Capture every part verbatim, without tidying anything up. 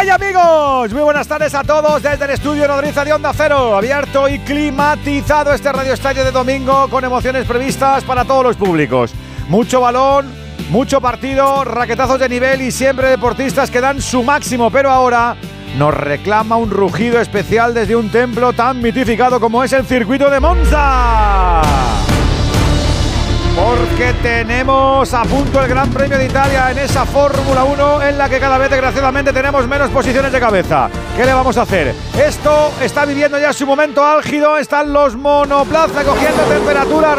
¡Hey amigos! Muy buenas tardes a todos desde el estudio Nodriza de Onda Cero. Abierto y climatizado este Radio Estadio de domingo con emociones previstas para todos los públicos. Mucho balón, mucho partido, raquetazos de nivel y siempre deportistas que dan su máximo. Pero ahora nos reclama un rugido especial desde un templo tan mitificado como es el circuito de Monza. Porque tenemos a punto el Gran Premio de Italia en esa Fórmula uno en la que cada vez desgraciadamente tenemos menos posiciones de cabeza. ¿Qué le vamos a hacer? Esto está viviendo ya su momento álgido. Están los monoplaza cogiendo temperatura.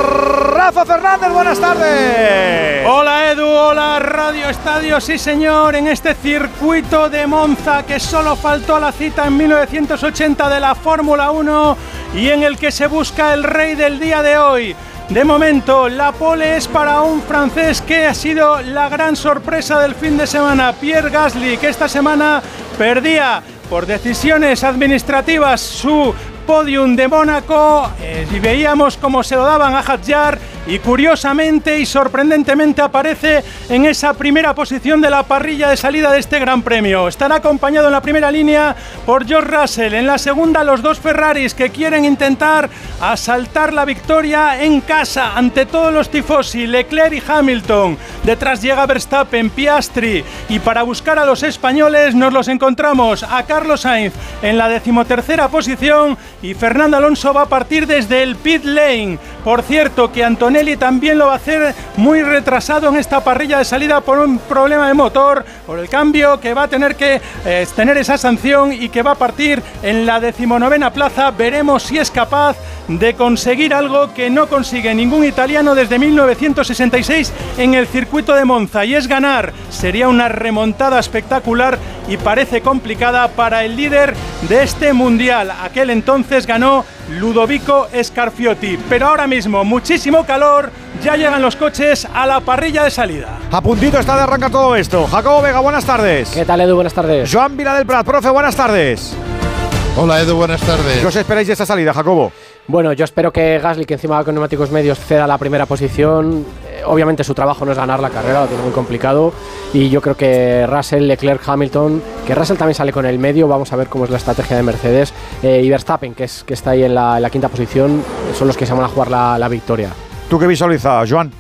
Rafa Fernández, buenas tardes. Hola Edu, hola Radio Estadio, sí señor, en este circuito de Monza que solo faltó a la cita en mil novecientos ochenta de la Fórmula uno y en el que se busca el rey del día de hoy. De momento, la pole es para un francés que ha sido la gran sorpresa del fin de semana, Pierre Gasly, que esta semana perdía por decisiones administrativas su podium de Mónaco eh, y veíamos cómo se lo daban a Hadjar y curiosamente y sorprendentemente aparece en esa primera posición de la parrilla de salida de este Gran Premio. Estará acompañado en la primera línea por George Russell, en la segunda los dos Ferraris que quieren intentar asaltar la victoria en casa ante todos los tifosi, Leclerc y Hamilton. Detrás llega Verstappen, Piastri y para buscar a los españoles nos los encontramos a Carlos Sainz en la decimotercera posición y Fernando Alonso va a partir desde el pit lane. Por cierto que Antonelli también lo va a hacer muy retrasado en esta parrilla de salida por un problema de motor, por el cambio que va a tener que eh, tener esa sanción y que va a partir en la decimonovena plaza. Veremos si es capaz de conseguir algo que no consigue ningún italiano desde mil novecientos sesenta y seis en el circuito de Monza, y es ganar. Sería una remontada espectacular y parece complicada para el líder de este mundial. Aquel entonces ganó Ludovico Scarfiotti, pero ahora mismo muchísimo calor, ya llegan los coches a la parrilla de salida. A puntito está de arrancar todo esto. Jacobo Vega, buenas tardes. ¿Qué tal, Edu? Buenas tardes. Joan Vila del Prat, profe, buenas tardes. Hola, Edu, buenas tardes. ¿Qué os esperáis de esta salida, Jacobo? Bueno, yo espero que Gasly, que encima va con neumáticos medios, ceda la primera posición. Eh, obviamente su trabajo no es ganar la carrera, lo tiene muy complicado. Y yo creo que Russell, Leclerc, Hamilton, que Russell también sale con el medio, vamos a ver cómo es la estrategia de Mercedes. Eh, y Verstappen, que, es, que está ahí en la, en la quinta posición, son los que se van a jugar la, la victoria. ¿Tú qué visualizas, Joan?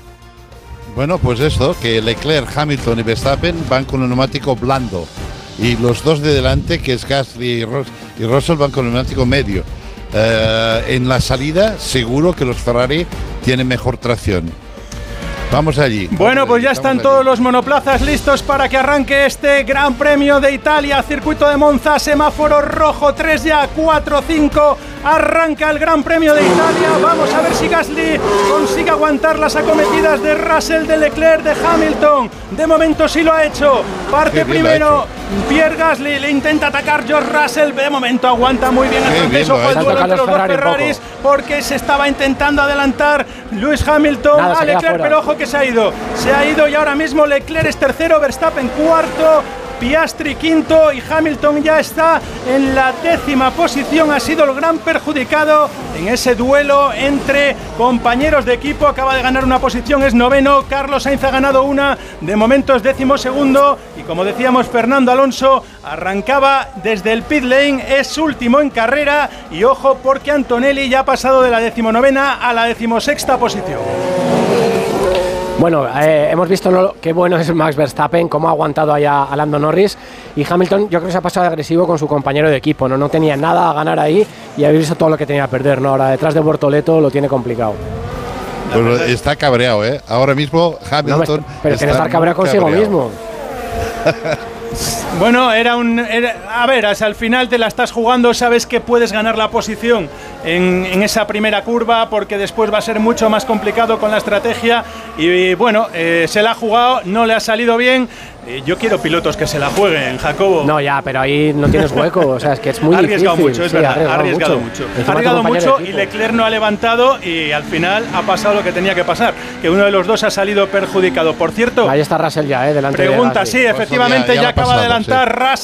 Bueno, pues esto, que Leclerc, Hamilton y Verstappen van con un neumático blando. Y los dos de delante, que es Gasly y, Ros- y Russell, van con un neumático medio. Uh, en la salida seguro que los Ferrari tienen mejor tracción. Vamos allí. Vamos Bueno, pues allí, ya están allí. todos los monoplazas listos para que arranque este Gran Premio de Italia, circuito de Monza, semáforo rojo, tres ya, cuatro, cinco, arranca el Gran Premio de Italia. Vamos a ver si Gasly consigue aguantar las acometidas de Russell, de Leclerc, de Hamilton. De momento sí lo ha hecho. Parte primero Pierre Gasly, le intenta atacar George Russell. De momento aguanta muy bien el francés. Ojo el duelo entre los dos Ferraris porque se estaba intentando adelantar Lewis Hamilton Nada, a Leclerc, pero ojo que se ha ido. Se ha ido y ahora mismo Leclerc es tercero, Verstappen cuarto, Piastri quinto y Hamilton ya está en la décima posición. Ha sido el gran perjudicado en ese duelo entre compañeros de equipo. Acaba de ganar una posición, es noveno. Carlos Sainz ha ganado una, de momento es décimo segundo. Y como decíamos, Fernando Alonso arrancaba desde el pit lane, es último en carrera. Y ojo porque Antonelli ya ha pasado de la decimonovena a la decimosexta posición. Bueno, eh, hemos visto lo, qué bueno es Max Verstappen, cómo ha aguantado allá a Lando Norris. Y Hamilton, yo creo que se ha pasado de agresivo con su compañero de equipo, ¿no? No tenía nada a ganar ahí y habéis visto todo lo que tenía a perder, ¿no? Ahora detrás de Bortoleto lo tiene complicado. Pues está cabreado, ¿eh? Ahora mismo Hamilton. No, me, pero tiene que estar cabreado consigo cabreado. mismo. Bueno, era un... Era, a ver, hasta al final te la estás jugando, sabes que puedes ganar la posición en, en esa primera curva porque después va a ser mucho más complicado con la estrategia y, y bueno, eh, se la ha jugado, no le ha salido bien. Eh, yo quiero pilotos que se la jueguen, Jacobo. No, ya, pero ahí no tienes hueco, o sea, es que es muy ha arriesgado difícil. mucho, es sí, verdad, ha arriesgado, ha arriesgado mucho. mucho. Encima Ha arriesgado tu compañero mucho de y equipo. Leclerc no ha levantado y al final ha pasado lo que tenía que pasar, que uno de los dos ha salido perjudicado. Por cierto, Ahí está Russell ya, eh, delante pregunta, de sí, Gasly. efectivamente ya- ya ya, lo ha acaba de pasado, adelantar sí. Russell.